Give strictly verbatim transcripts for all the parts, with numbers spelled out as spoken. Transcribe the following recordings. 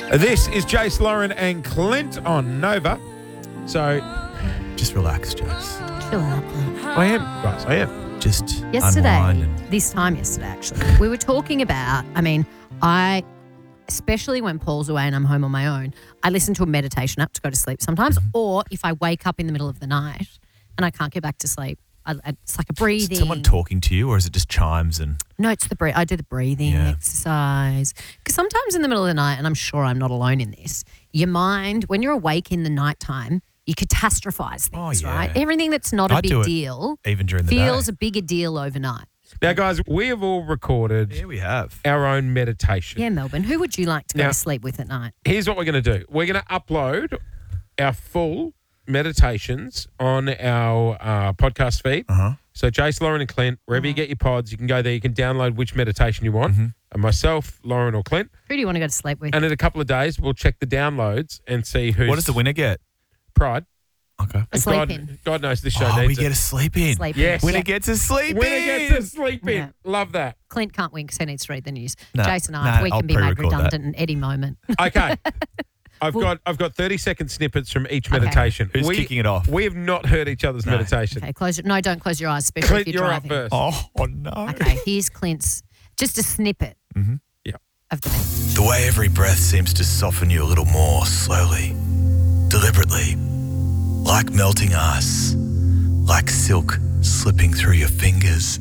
This is Jace, Lauren and Clint on Nova. So, Just relax, Jace. Chill out, Clint. I am, guys, I am. Just Yesterday, unwind and this time yesterday actually, we were talking about, I mean, I, especially when Paul's away and I'm home on my own, I listen to a meditation app to go to sleep sometimes, Mm-hmm. or if I wake up in the middle of the night and I can't get back to sleep, I, I, it's like a breathing. Is someone talking to you, or is it just chimes and No, it's the breath. I do the breathing Yeah. exercise. Because sometimes in the middle of the night, and I'm sure I'm not alone in this, your mind, when you're awake in the nighttime, you catastrophize things, Oh, yeah. right? Everything that's not a I big do it deal even during the feels day? a bigger deal overnight. Now, guys, we have all recorded Yeah, we have. our own meditation. Yeah, Melbourne, who would you like to go Now- to sleep with at night? Here's what we're going to do. We're going to upload our full meditations on our uh, podcast feed. Uh-huh. So, Jace, Lauren and Clint, wherever you get your pods, you can go there. You can download which meditation you want. Mm-hmm. And myself, Lauren or Clint. Who do you want to go to sleep with? And in a couple of days, we'll check the downloads and see who's What does the winner get? Pride. Okay. A sleep God, in. God knows this show Oh, we needs get it. a sleep in. Sleep Yes. in. Winner Yeah. gets a sleep Winner in. gets to sleep in. Yeah. Love that. Clint can't win because he needs to read the news. No, Jason and I, no, we I'll can be made pre-record that. redundant in any moment. Okay. I've Well- got I've got thirty second snippets from each Okay. meditation. Who's we, kicking it off? We have not heard each other's No. meditation. Okay, close it. No, don't close your eyes, especially Clint, if you're you're up driving. first. Oh, oh no. Okay, here's Clint's, just a snippet Mhm. Yeah. of the message. The way every breath seems to soften you a little more slowly, deliberately, like melting ice, like silk slipping through your fingers.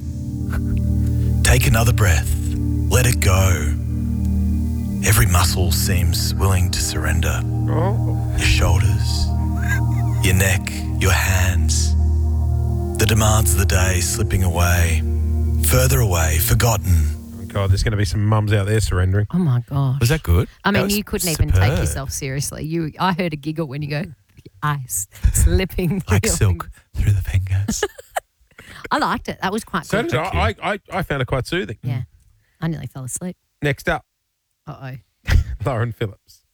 Take another breath, let it go. Every muscle seems willing to surrender. Oh. Your shoulders, your neck, your hands. The demands of the day slipping away, further away, forgotten. God, there's going to be some mums out there surrendering. Oh my gosh. Was that good? I That mean, was you couldn't even take superb. yourself seriously. You, I heard a giggle when you go, ice slipping through Like your silk through the fingers. fingers. I liked it. That was quite So good. did I, I, I, I found it quite soothing. Yeah. I nearly fell asleep. Next up, Uh-oh. Lauren Phillips.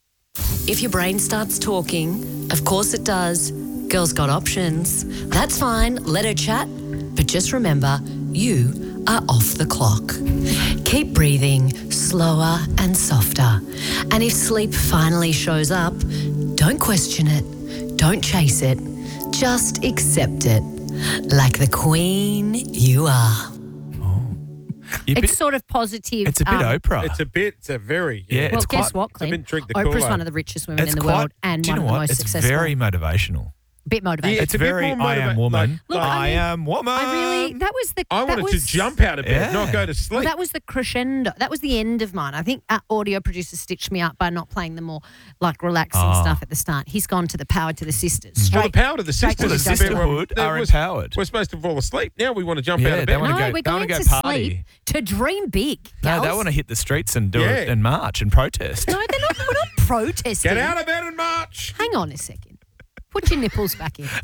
If your brain starts talking, of course it does. Girl's got options. That's fine, let her chat. But just remember, you are off the clock. Keep breathing slower and softer. And if sleep finally shows up, don't question it, don't chase it, just accept it. Like the queen you are. You're a It's bit- sort of positive. it's a bit um, Oprah. It's a bit, it's a very. Yeah, Well, it's guess quite- what, it's a Clint? bit drink the Oprah's Kool-Aid. one of the richest women It's in the quite, world and do you one know of the what? most It's successful. very motivational. bit motivating. Yeah, It's, a bit very, more I am motiva- woman. like- Look, I, I mean, am woman. I really, that was the. I that wanted was, to jump out of bed, Yeah. not go to Well, sleep. that was the crescendo. That was the end of mine. I think uh, audio producer stitched me up by not playing the more like relaxing Ah. stuff at the start. He's gone to the power to the sisters. well, Straight. the power to the straight to sisters. the is the bit where- sisterhood there are was- empowered. We're supposed to fall asleep. Now we want to jump Yeah, out of they bed. wanna no, go- we're they going wanna go to party. sleep to dream big. No, gals. they want to hit the streets and do Yeah. it and march and protest. No, they're not. We're not protesting. Get out of bed and march. Hang on a second. Put your nipples back in.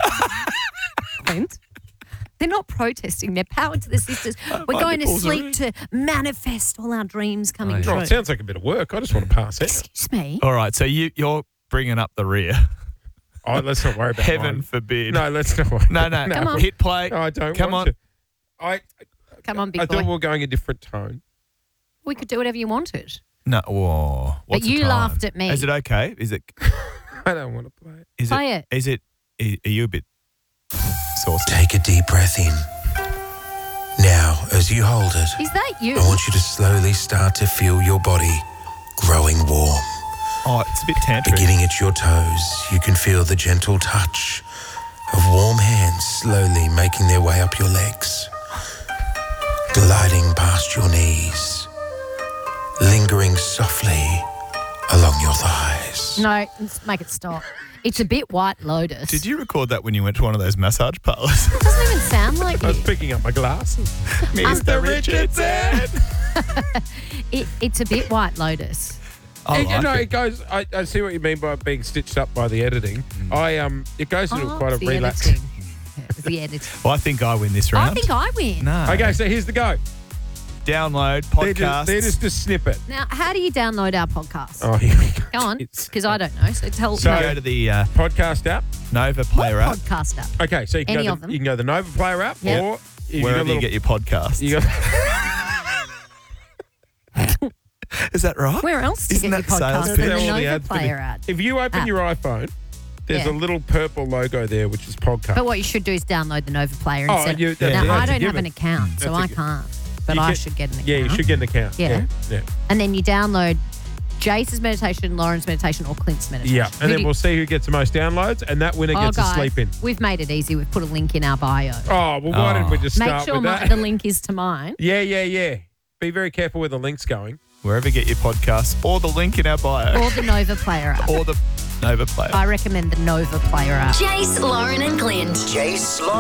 Clint. They're not protesting. They're power to the sisters. We're My going to nipples are sleep to manifest all our dreams coming Oh, yeah. Oh, true. it sounds like a bit of work. I just want to pass out. Excuse me. All right, so you, you're bringing up the rear. Oh, let's not worry about Heaven mine. forbid. No, let's not worry. no, no. Come on. Hit play. No, I don't Come want on. to. I, Come on, big I boy. thought we were going a different tone. We could do whatever you wanted. No, whoa. What's the you time? laughed at me. Is it okay? Is it? I don't want to play it. Is Play it? it. Is it? Are you a bit saucy? Take a deep breath in. Now, as you hold it, Is that you? I want you to slowly start to feel your body growing warm. Oh, it's a bit tantric. Beginning at your toes, you can feel the gentle touch of warm hands slowly making their way up your legs, gliding past your knees, lingering softly along your thighs. No, let's make it stop. It's a bit White Lotus. Did you record that when you went to one of those massage parlors? It doesn't even sound like I was you. picking up my glasses. Mister Richardson. It, it's a bit White Lotus. I And, you like know, it. it goes. I, I see what you mean by being stitched up by the editing. I um, it goes into Oh, quite a it's the relaxed. editing. Yeah, it's the editing. Well, I think I win this round. I think I win. No. Okay, so here's the go. Download They're podcast. just, they're just a snippet. Now, how do you download our podcast? Oh, here we go. Go on, It's- because I don't know. So tell So- no. go to the uh, Podcast app. Nova What Player app. podcast app? Okay, so you can Any go of the, them? you can go the Nova Player app, Yep. or if Wherever got a you little- get your podcasts. You got, Is that right? Where else to Isn't get your that podcast sales than They're the all the Nova ads for the- Player ad? If you open app. your iPhone, there's Yeah. a little purple logo there, which is podcast. But what you should do is download the Nova Player Oh, instead. you- of, that's- now, that's I a don't have given. an account, so That's a I gi- can't. But You I get- should get an account. Yeah, you should get an account. Yeah. Yeah. Yeah. And then you download Jace's meditation, Lauren's meditation, or Clint's meditation. Yeah. Who And do then you- we'll see who gets the most downloads, and that winner Oh, gets guys, a sleep in. we've made it easy. We've put a link in our bio. Oh, well, why Oh. didn't we just Make start sure with my, that? the link is to mine. Yeah, yeah, yeah. Be very careful where the link's going. Wherever you get your podcasts or the link in our bio Or the Nova Player app. or the Nova Player. I recommend the Nova Player app. Jace, Lauren, and Clint. Jace, Lauren.